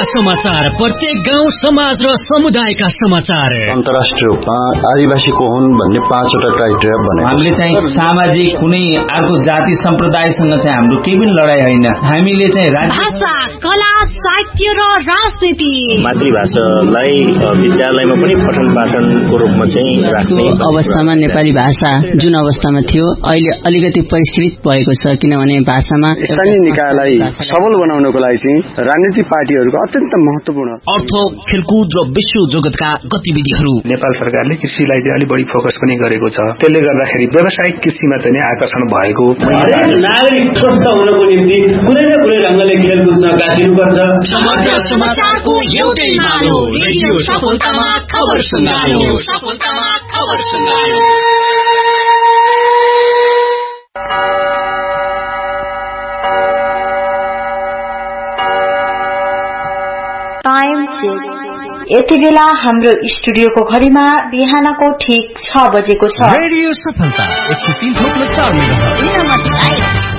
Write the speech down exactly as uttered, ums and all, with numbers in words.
समाचार, प्रत्येक गाउँ समाज र समुदायका समाचार। अन्तर्राष्ट्रिय रूपमा आदिवासी को हुन् भन्ने पाँचवटा क्राइटेरिया बनेको। हामीले चाहिँ सामाजिक कुनै अर्को जाति सम्प्रदायसँग चाहिँ हाम्रो केही पनि लडाई होइन। हामीले चाहिँ भाषा, कला, साहित्य र राजनीति, मातृभाषालाई विद्यालयमा पनि पठन पाठनको रूपमा चाहिँ राख्ने अवस्थामा नेपाली भाषा जुन अवस्थामा थियो अहिले अलिकति परिष्कृत भएको छ, किनभने भाषामा स्थानीय निकायलाई सबल बनाउनको लागि चाहिँ राजनीतिक पार्टीहरूको अत्यन्त महत्वपूर्ण अर्थ, खेलकुद र विश्व जगतका गतिविधिहरू। नेपाल सरकारले कृषिलाई चाहिँ अलि बढी फोकस पनि गरेको छ, त्यसले गर्दाखेरि व्यावसायिक कृषिमा चाहिँ आकर्षण भएको। नागरिक स्वस्थ हुनको निम्ति कुनै न कुनै ढंगले खेलकुदमा गाँसिनुपर्छ। समग्र समाचारको एउटै नालो, रेडियो सफलतामा खबर सुन्दालो, सफलतामा खबर सुन्दालो। Time check. यति बेला हाम्रो स्टुडियोको घडीमा बिहानको ठीक छ बजेको छ। रेडियो सफलता एक सौ तीन थोप्लो चार मेगाहर्ज।